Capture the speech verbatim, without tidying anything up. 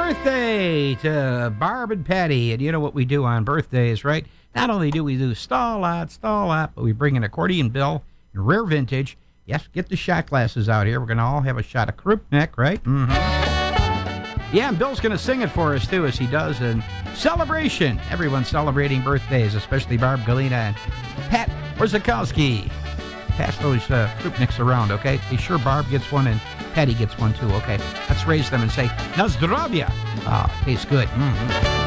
birthday to Barb and Patty. And you know what we do on birthdays, right? Not only do we do stall out, stall out, but we bring an accordion bill in rare vintage. Yes, get the shot glasses out here. We're going to all have a shot of Krupnik, right? Mm-hmm. Yeah, and Bill's going to sing it for us, too, as he does in celebration. Everyone's celebrating birthdays, especially Barb Galena and Pat Orzakowski. Pass those uh, Krupniks around, okay? Be sure Barb gets one and Patty gets one, too, okay? Let's raise them and say, na zdravia. Ah, tastes good. Mm-hmm.